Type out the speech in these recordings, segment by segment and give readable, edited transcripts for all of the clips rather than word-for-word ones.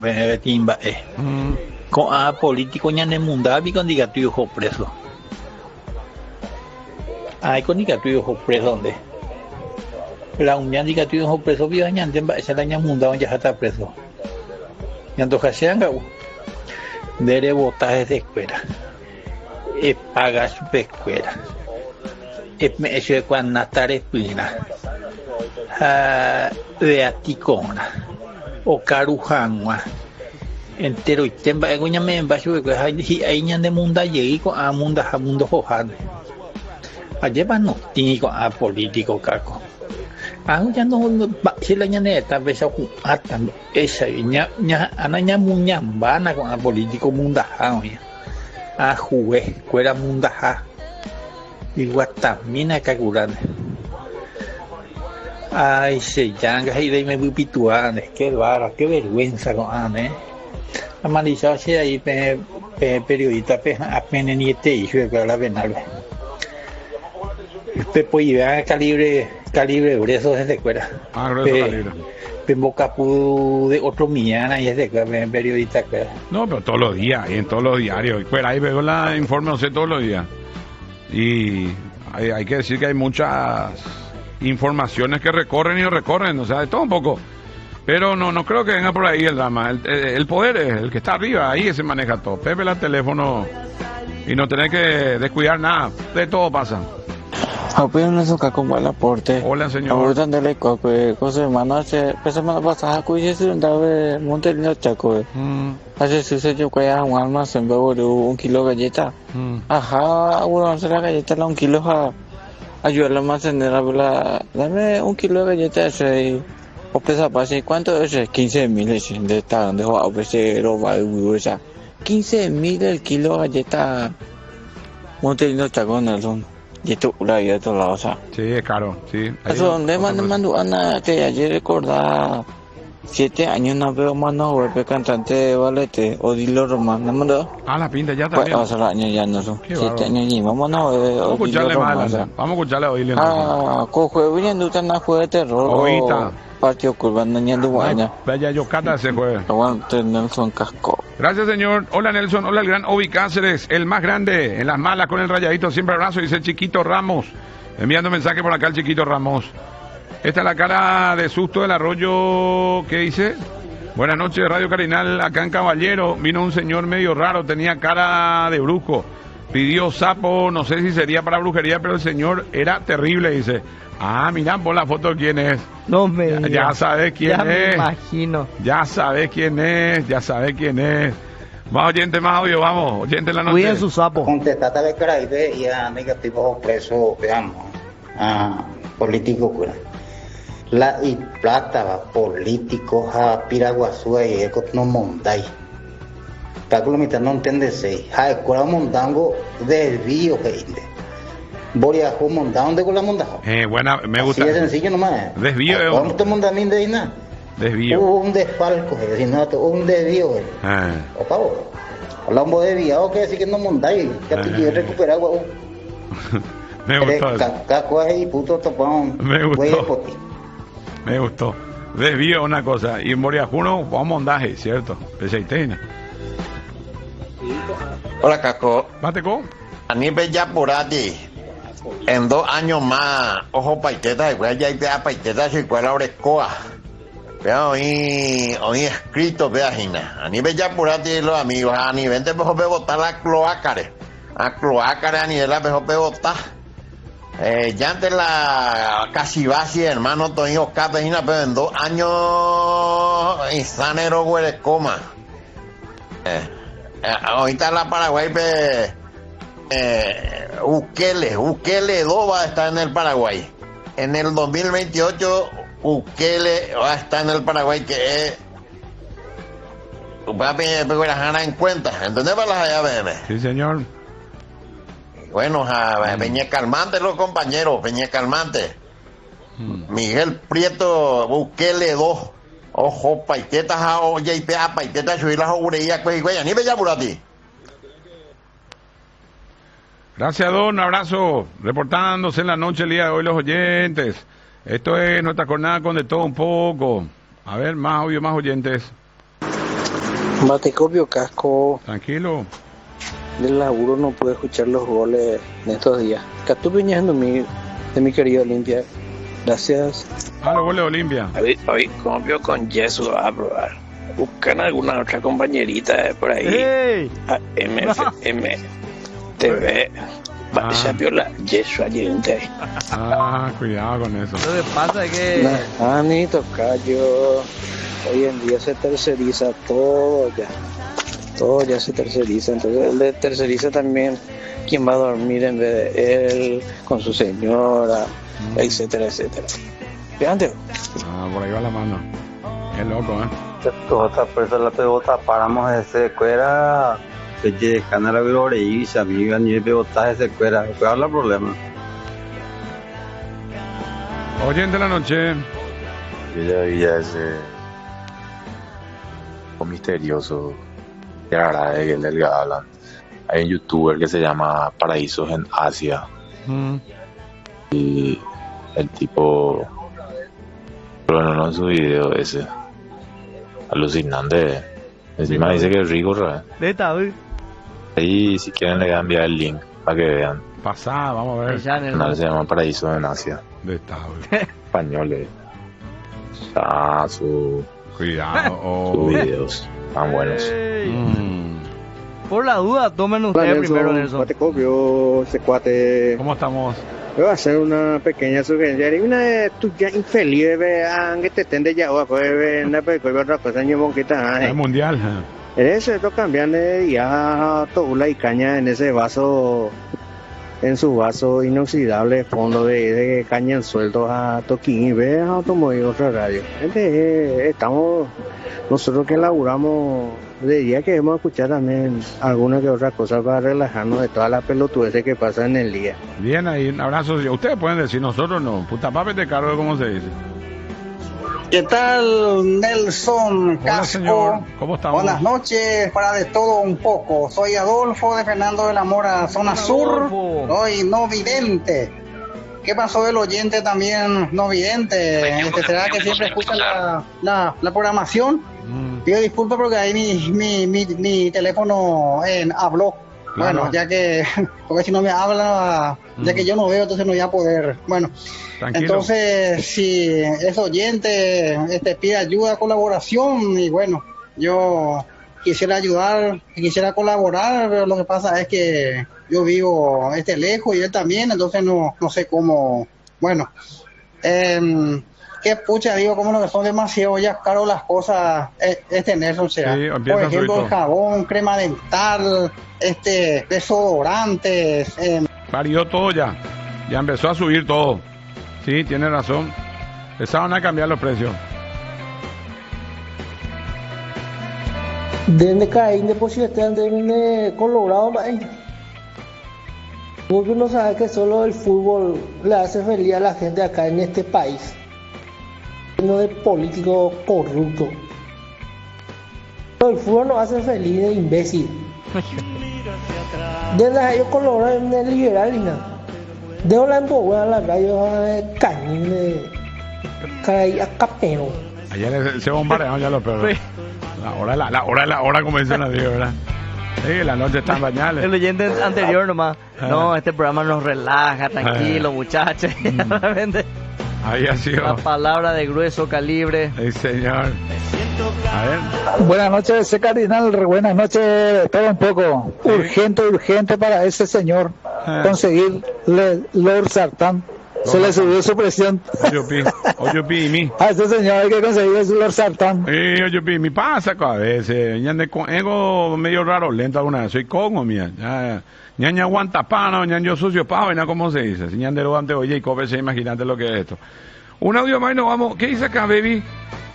timba con a político ñane mundavi con diga tuyo preso. Ay con diga tuyo preso donde. La unión diga tuyo preso vio ñande ba esa la ñamunda ya está preso. Ñando jaseanga dere botaje de escuela. E paga su escuela. E me eso cuando natare pina. De aticona. O carujangua entero y temba egoña me bajo que hay ñan de munda llegué con a munda jojane ayer no tico a político caco ya no si la ñaneta ves hasta esa ña anaña muña vana con a político munda a jugué cuera munda ja y guatamina cagurane. Ay, se llanga y de me pituanes, qué vara, qué vergüenza con Anne. Amarillado si ahí periodista apenas ni este hijo de la venal. Pues iba calibre grueso desde fuera. Grueso calibre. Boca de otro millán y es de periodista. No, pero todos los días, y en todos los diarios. Pues ahí veo la informe, no sé, todos los días. Y hay que decir que hay muchas informaciones que recorren, o sea, de todo un poco. Pero no creo que venga por ahí el drama. El poder es el que está arriba, ahí se maneja todo. Pepe el teléfono y no tener que descuidar nada. De todo pasa. Apenas eso que como el aporte. Hola, señor. Ahorita andale con semana pasada cuide se andaba Montelino Chaco. Hace sucedió que hay un almacén de 1 kilo de galleta. Ajá, uno se la galleta la 1 kilo ayudarle a mantener dame 1 kilo de galletas o pesa pase cuánto es 15.000 de esta donde va a ofrecer roba de 15.000 el kilo de galleta Montelino Chaco Nelson y esto una vida de todos lados. Sí, es caro, sí. Eso donde mando Ana que ayer recordaba 7 años no veo más no golpe cantante de ballet Odilo Román no mandó la pinta ya también pues los años ya no son 7 años y vamos a escucharle más vamos a escucharle a Odilo cojo viniendo tan juego de terror ahorita partido curvando ñando guaña vaya yo cata ese jueves aguante Nelson Casco. Gracias, señor. Hola, Nelson. Hola, el gran Obi Cáceres, el más grande en las malas con el rayadito. Siempre abrazo, dice el Chiquito Ramos. Enviando mensaje por acá el Chiquito Ramos. Esta es la cara de susto del arroyo. ¿Qué dice? Buenas noches, Radio Carinal. Acá en Caballero vino un señor medio raro. Tenía cara de brujo. Pidió sapo. No sé si sería para brujería, pero el señor era terrible, dice. Mira, por la foto quién es. No me ya sabes quién ya es. Me imagino. Ya sabes quién es. Más oyente, más audio, vamos. Oyente en la noche. Cuiden su sapo. Contestate de Caraíbe y a negativos presos, veamos. Políticos, pues. La y plata, políticos, a Piraguazú y eco no montáis. Cálculo mitad no entiendes. Escuela montango desvío que inde. Boria montaron de la monda. Buena, me gusta. Así de sencillo nomás. Desvío. ¿Cómo te montamín de nada? Desvío. Hubo un desfalco, si no, un desvío. O pavo. Hablamos de desviado, que decir que no montáis. Que te quieres recuperar, huevo. Me gustó. Caco y puto topón. Me gustó. Desvío una cosa. Y en Boriajuno, vamos a mondaje, ¿cierto? Peseiteina. Hola, Caco. ¿Bateco? A nivel ya por allí. En 2 años más, ojo paiteta, igual ya hay paiteta, si igual ahora escoa. Vea, hoy escrito, vea, Gina. A nivel ya por allí, los amigos, a nivel de mejor botar la cloácare. A cloácare a nivel de mejor botar. Ya antes la casi base, hermano, Toño Oscar, Gina, pero en 2 años, insanero, huerecoma. Ahorita la Paraguay, Ukele 2 va a estar en el Paraguay. En el 2028 Ukele va a estar en el Paraguay, que es va a pegar en cuenta. ¿Entendés? Para las allá, sí, señor. Bueno, Peña Calmante, los compañeros, Peña Calmante. Miguel Prieto, Ukele 2. Ojo, paitetas a olla y pea, paitetas subir las ogureías, pues, güey, ni bella por a ti. Gracias, don. Un abrazo. Reportándose en la noche el día de hoy los oyentes. Esto es nuestra jornada con de todo un poco. A ver, más audio, más oyentes. Batecopio Casco. Tranquilo. Del laburo no pude escuchar los goles en estos días. Catupiñando de mi querido Olimpia. Gracias. Los goles de Olimpia. Hoy copio con Jesús a probar. Buscan alguna otra compañerita por ahí. ¡Ey! A MFM TV. Vaya viola Jesús ayer. Cuidado con eso. Lo que pasa es que... Ni tocayo. Hoy en día se terceriza todo ya. Todo ya se terceriza. Entonces él le terceriza también quién va a dormir en vez de él, con su señora, etcétera, etcétera. Fíjate. Por ahí va la mano. Es loco, Otra persona la pelota paramos de secuera. Se llegan a la gloria y se amigan y pelota de secuera. ¿Cuál es el problema? Oyente de la noche. Yo ya vi ese misterioso de la verdad de del que hablan. Hay un youtuber que se llama Paraísos en Asia y el tipo no en su video ese alucinante. Encima dice que es rico, ¿verdad? Ahí si quieren le voy a enviar el link para que vean. Pasada, vamos a ver. El canal se llama Paraísos en Asia. De estado. Españoles. Cuidado. Sus videos tan buenos. Por la duda, tomen ustedes primero, Nelson. Batecopio, ese cuate. ¿Cómo estamos? Voy a hacer una pequeña sugerencia. Hay una tuya infeliz, vean que te tende ya, pues ven, pero otra cosa, ni monquita. Es mundial. Eso es cambian ya toula y caña en ese vaso, en su vaso inoxidable, fondo de caña en sueldo a toquín y ve a automóvil otra radio. Estamos, nosotros que laburamos, de día queremos escuchar también alguna que otra cosa para relajarnos de toda la pelotudez que pasa en el día. Bien, ahí un abrazo. Ustedes pueden decir, nosotros no. Puta pape te cargo, ¿cómo se dice? ¿Qué tal, Nelson Casco? Señor. ¿Cómo estamos? Buenas noches, para de todo un poco. Soy Adolfo de Fernando de la Mora, zona sur. Soy no vidente. ¿Qué pasó del oyente también no vidente? ¿Será que siempre escucha la programación? Pido disculpas porque ahí mi teléfono habló. Claro. Bueno, ya que, porque si no me habla, ya que yo no veo, entonces no voy a poder. Bueno, tranquilo. Entonces, si es oyente, pide ayuda, colaboración, y bueno, yo quisiera ayudar, quisiera colaborar, pero lo que pasa es que yo vivo lejos y él también, entonces no sé cómo. Bueno, qué pucha, digo, como no son demasiado ya caros las cosas, Nelson será. Sí, por ejemplo, el jabón, crema dental, desodorantes. Varió todo ya empezó a subir todo. Sí, tiene razón. Empezaron a cambiar los precios. Desde caer depositan de Colorado, porque uno sabe que solo el fútbol le hace feliz a la gente acá en este país, no de políticos corruptos. El fútbol nos hace feliz de imbécil. Desde ellos Colorado en el liberal y nada. Dejo la emboguea a la radio de cañín de caray a capero. Ayer se bombardearon ya los perros. La hora como dicen las Dios, ¿verdad? Sí, la noche está en bañales. El oyente anterior nomás. No, este programa nos relaja, tranquilo, muchachos. Realmente. Ahí ha sido. La palabra de grueso calibre. Sí, señor. A ver. Buenas noches, ese cardinal. Buenas noches, todo un poco. Sí. Urgente para ese señor conseguir Lord Sartán. Se le subió su presión. Oyopi y mí. A ese señor hay que conseguir su Lord Sartán. Oyopi, mi pasa a veces. Ñande con ego medio raro, lento alguna vez. Soy congo, mía. Ñaña aguanta pano, ñaño sucio pavo, ¿no? ¿Cómo se dice? Ñande lo ante oye y cópese, imagínate lo que es esto. Un audio más y nos vamos. ¿Qué dice acá, baby?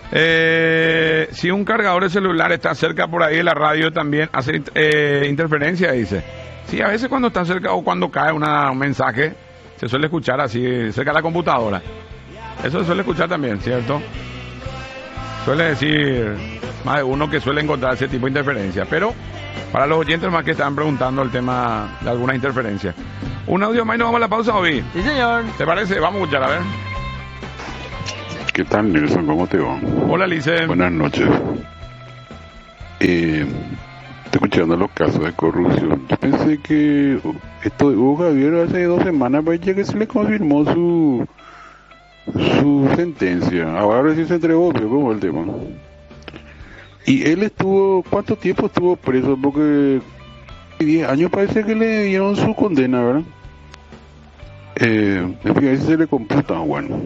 Si un cargador de celular está cerca por ahí de la radio también hace interferencia, dice. Sí, a veces cuando está cerca o cuando cae un mensaje, se suele escuchar así, cerca de la computadora. Eso se suele escuchar también, ¿cierto? Suele decir más de uno que suele encontrar ese tipo de interferencia. Pero para los oyentes más que están preguntando el tema de alguna interferencia. Un audio más y nos vamos a la pausa, Obi. Sí, señor. ¿Te parece? Vamos a escuchar, a ver. ¿Qué tal, Nelson? ¿Cómo te va? Hola, Lice. Buenas noches. escuchando los casos de corrupción. Yo pensé que esto de Hugo Javier hace 2 semanas parece que se le confirmó su sentencia. Ahora sí se entregó, pero ¿cómo el tema? Y él estuvo, ¿cuánto tiempo estuvo preso? Porque 10 años parece que le dieron su condena, ¿verdad? En fin, ahí se le computa, bueno.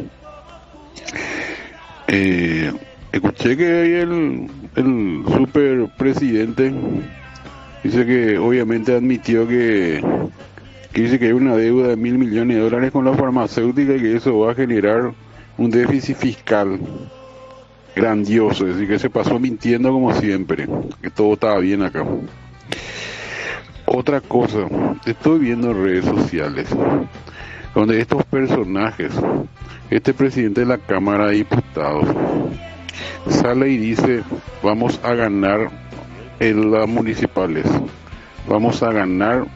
Escuché que ahí el super presidente dice que obviamente admitió que dice que hay una deuda de $1.000 millones con la farmacéutica y que eso va a generar un déficit fiscal grandioso, es decir, que se pasó mintiendo como siempre, que todo estaba bien acá. Otra cosa, estoy viendo en redes sociales donde estos personajes, este presidente de la Cámara de Diputados sale y dice: vamos a ganar en las municipales, vamos a ganar,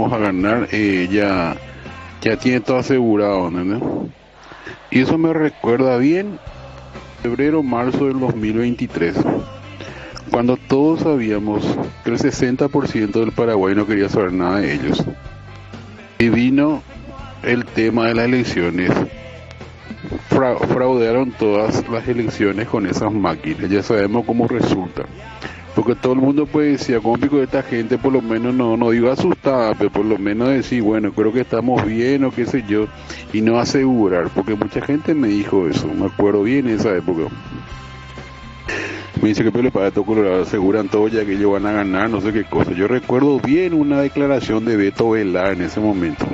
ya tiene todo asegurado, ¿no? Y eso me recuerda bien febrero, marzo del 2023, cuando todos sabíamos que el 60% del Paraguay no quería saber nada de ellos, y vino el tema de las elecciones. Fraudearon todas las elecciones con esas máquinas, ya sabemos cómo resulta, porque todo el mundo pues decía: ¿cómo pico de esta gente? Por lo menos no digo asustada, pero por lo menos decir, bueno, creo que estamos bien o qué sé yo, y no asegurar, porque mucha gente me dijo eso, me acuerdo bien en esa época. Me dice que pero para esto Colorado aseguran todo ya que ellos van a ganar, no sé qué cosa. Yo recuerdo bien una declaración de Beto Velar en ese momento.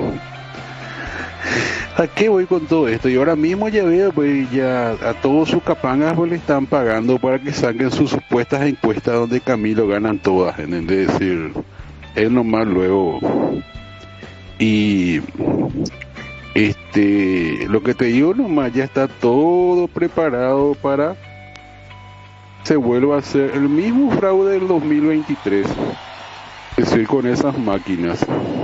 ¿A qué voy con todo esto? Y ahora mismo ya veo, pues ya a todos sus capangas pues le están pagando para que saquen sus supuestas encuestas donde Camilo ganan todas, es decir, él nomás luego. Y lo que te digo nomás, ya está todo preparado para se vuelva a hacer el mismo fraude del 2023, es decir, con esas máquinas.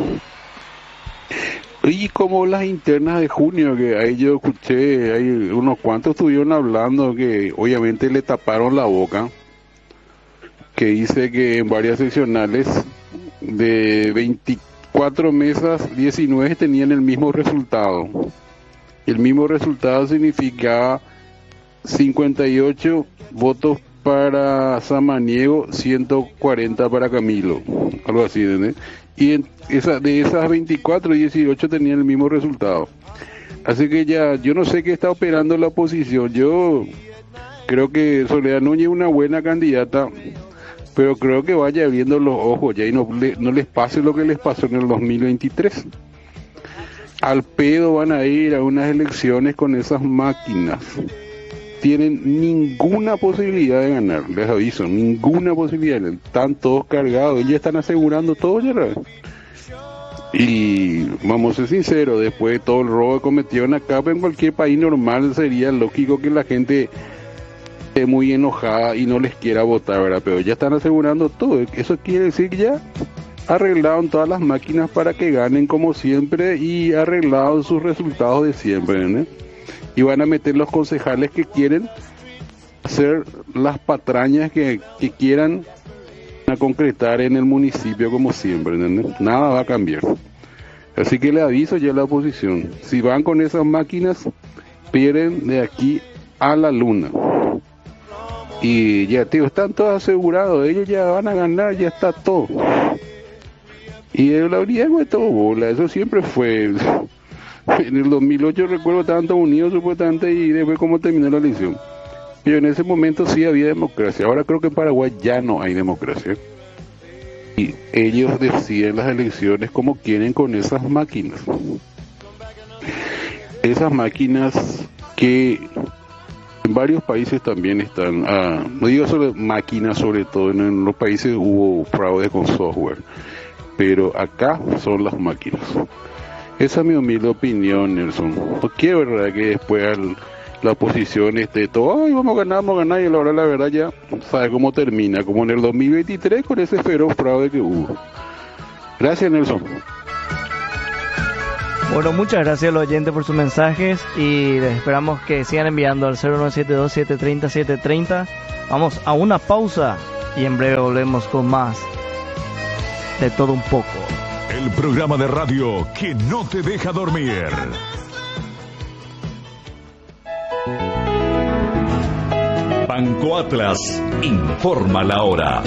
Y como las internas de junio, que ahí yo escuché, hay unos cuantos estuvieron hablando que obviamente le taparon la boca, que dice que en varias seccionales de 24 mesas, 19 tenían el mismo resultado. El mismo resultado significaba 58 votos para Samaniego, 140 para Camilo, algo así, ¿entendés? Y de esas 24, 18 tenían el mismo resultado. Así que ya, yo no sé qué está operando la oposición. Yo creo que Soledad Núñez es una buena candidata, pero creo que vaya abriendo los ojos ya y no les pase lo que les pasó en el 2023. Al pedo van a ir a unas elecciones con esas máquinas. Tienen ninguna posibilidad de ganar, les aviso, ninguna posibilidad. Están todos cargados, ellos están asegurando todo ya. Y vamos a ser sinceros, después de todo el robo que cometieron acá, en cualquier país normal sería lógico que la gente esté muy enojada y no les quiera votar, ¿verdad? Pero ya están asegurando todo. Eso quiere decir que ya arreglaron todas las máquinas para que ganen como siempre y arreglaron sus resultados de siempre, ¿no? Y van a meter los concejales que quieren hacer las patrañas que quieran a concretar en el municipio como siempre, ¿entendés? Nada va a cambiar. Así que le aviso ya a la oposición, si van con esas máquinas, pierden de aquí a la luna. Y ya, tío, están todos asegurados, ellos ya van a ganar, ya está todo. Y la unidad no es todo bola, eso siempre fue. En el 2008 recuerdo estaban todos unidos supuestamente y después cómo terminó la elección. Pero en ese momento sí había democracia. Ahora creo que en Paraguay ya no hay democracia. Y ellos deciden las elecciones como quieren con esas máquinas. Esas máquinas que en varios países también están, no digo solo máquinas, sobre todo en los países hubo fraude con software, pero acá son las máquinas. Esa es mi humilde opinión, Nelson. No quiero, ¿verdad?, que después la oposición esté todo, ay, vamos a ganar, y a la hora la verdad ya sabe cómo termina, como en el 2023 con ese feroz fraude que hubo. Gracias, Nelson. Bueno, muchas gracias a los oyentes por sus mensajes y les esperamos que sigan enviando al 0972-730-730. Vamos a una pausa Y en breve volvemos con más de todo un poco. El programa de radio que no te deja dormir. Banco Atlas informa la hora.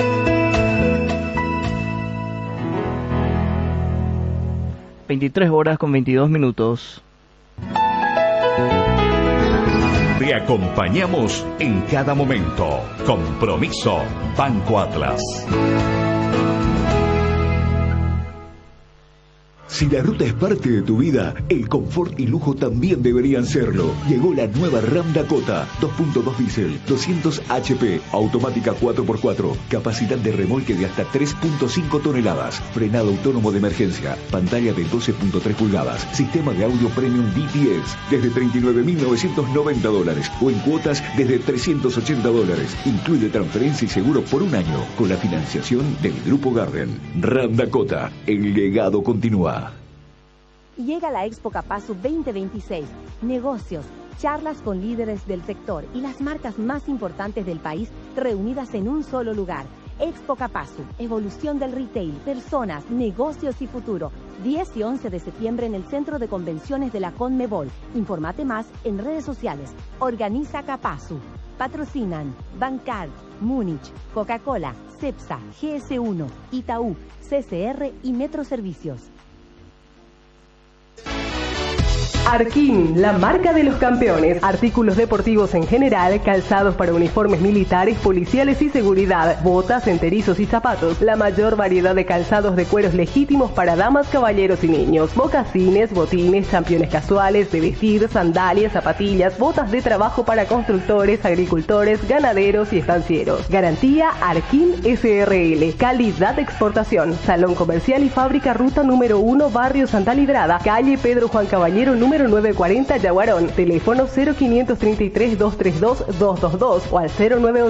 23 horas con 22 minutos. Te acompañamos en cada momento. Compromiso Banco Atlas. Si la ruta es parte de tu vida, el confort y lujo también deberían serlo. Llegó la nueva Ram Dakota, 2.2 diésel, 200 HP, automática 4x4, capacidad de remolque de hasta 3.5 toneladas, frenado autónomo de emergencia, pantalla de 12.3 pulgadas, sistema de audio premium DTS, desde $39.990 o en cuotas desde $380. Incluye transferencia y seguro por un año, con la financiación del Grupo Garden. Ram Dakota, el legado continúa. Llega la Expo Capasu 2026. Negocios, charlas con líderes del sector y las marcas más importantes del país reunidas en un solo lugar. Expo Capasu, evolución del retail, personas, negocios y futuro. 10 y 11 de septiembre en el Centro de Convenciones de la Conmebol. Infórmate más en redes sociales. Organiza Capasu. Patrocinan Bancard, Múnich, Coca-Cola, Cepsa, GS1, Itaú, CCR y Metro Servicios. Arkin, la marca de los campeones. Artículos deportivos en general, calzados para uniformes militares, policiales y seguridad, botas, enterizos y zapatos. La mayor variedad de calzados de cueros legítimos para damas, caballeros y niños. Mocasines, botines, championes casuales, de vestir, sandalias, zapatillas, botas de trabajo para constructores, agricultores, ganaderos y estancieros. Garantía Arkin SRL. Calidad de exportación. Salón comercial y fábrica, ruta número 1, barrio Santa Librada, calle Pedro Juan Caballero, número 940 Yaguarón, teléfono 0533-232-222 o al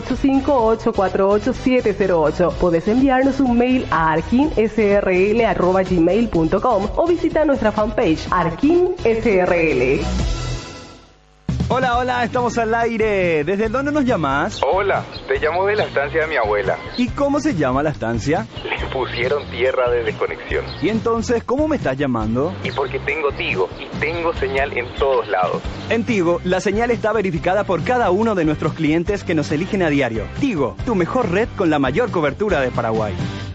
0985-848-708. Podés enviarnos un mail a arkinsrl@gmail.com o visita nuestra fanpage Arkin SRL. Hola, hola, estamos al aire. ¿Desde dónde nos llamas? Hola, te llamo de la estancia de mi abuela. ¿Y cómo se llama la estancia? Le pusieron tierra de desconexión. ¿Y entonces cómo me estás llamando? Y porque tengo Tigo y tengo señal en todos lados. En Tigo, la señal está verificada por cada uno de nuestros clientes que nos eligen a diario. Tigo, tu mejor red con la mayor cobertura de Paraguay.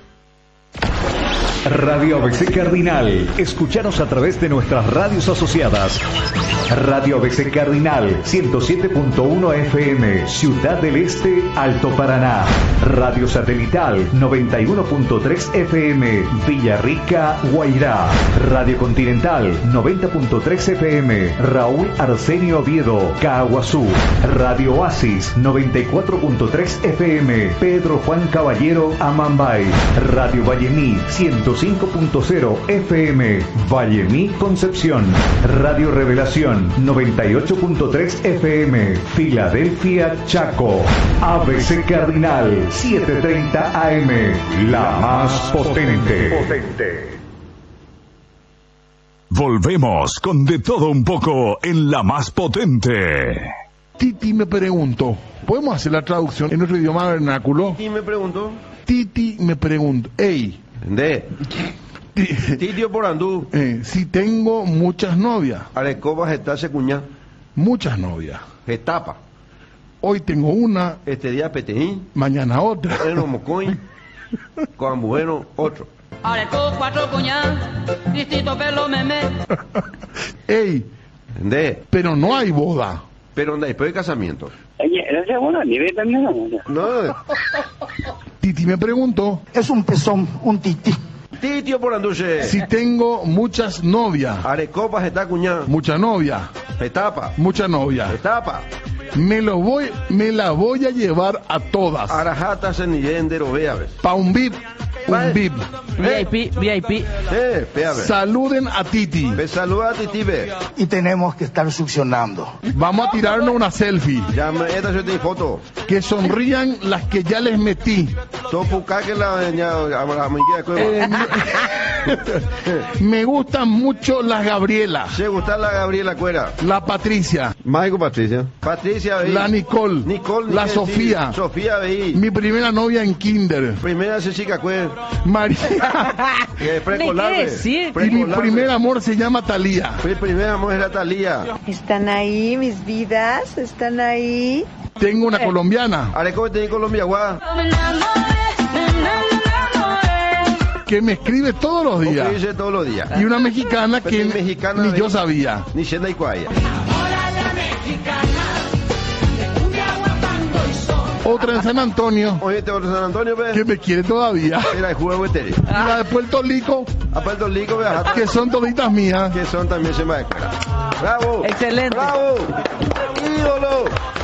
Radio ABC Cardinal. Escuchanos a través de nuestras radios asociadas. Radio ABC Cardinal 107.1 FM, Ciudad del Este, Alto Paraná. Radio Satelital 91.3 FM, Villarrica, Guairá. Radio Continental 90.3 FM, Raúl Arsenio Oviedo, Caaguazú. Radio Oasis 94.3 FM, Pedro Juan Caballero, Amambay. Radio Vallemí 105.0 FM, Vallemí, Concepción. Radio Revelación 98.3 FM, Filadelfia, Chaco. ABC Cardinal 730 AM, la más potente. Volvemos con de todo un poco en la más potente. Titi me preguntó, ¿podemos hacer la traducción en nuestro idioma vernáculo? Titi me preguntó. Titi me preguntó, ey. Titio por andú. Si tengo muchas novias. Arecoba getase cuñá. Muchas novias. Getapa. Hoy tengo una. Este día petejín. Mañana otra. Eno mocoin. Coambueno otro. Areco 4 cuñá. Distrito pelo meme. Ey. Pero no hay boda. Pero después de casamiento. No. Titi me preguntó. Es un pezón, un titi. Titio por anduche. Si tengo muchas novias. Arecopa geta cuñá. Mucha novia. Etapa. Mucha novia. Etapa. Me la voy a llevar a todas. Arajata senillendero, vea ves. Pa' un VIP. Un VIP. VIP. Saluden a Titi. Saluda a Titi, ve. Y tenemos que estar succionando. Vamos a tirarnos una selfie. Esta es mi foto. Que sonrían las que ya les metí. Me gustan mucho las Gabriela. Se gusta la Gabriela Cuera. La Patricia. Mágico Patricia. Patricia veí. La Nicole. La Sofía. Sofía veí. Mi primera novia en kinder. Primera Cecilia Cue. María. Precolar. decir? Y mi primer amor se llama Talía. Mi primer amor era Talía. Están ahí mis vidas, están ahí. Tengo una colombiana. Areco de Colombia, guau. Que me escribe todos los días. Me dice todos los días. Y una mexicana que ni yo sabía. Ni Shenda y Cuaya. Otra en San Antonio. Oye, te otra en San Antonio, ve. Que me quiere todavía. Era el juego de Y la de Puerto Rico. A Puerto Rico, ve. Que son toditas mías. Que son también se me. Bravo. Excelente. Bravo. Ídolo.